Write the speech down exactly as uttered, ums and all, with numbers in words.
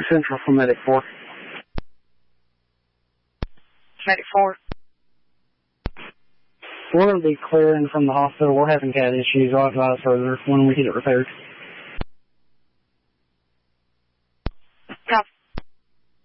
Central for Medic four. Medic four. We're going to be clearing from the hospital. We're having cat issues. I'll advise further when we get it repaired.